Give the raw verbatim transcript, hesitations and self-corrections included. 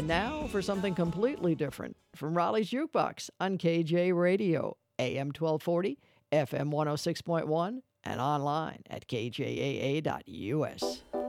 And now for something completely different from Raleigh's Jukebox on K J Radio, A M twelve forty, F M one oh six point one, and online at K J A A dot U S.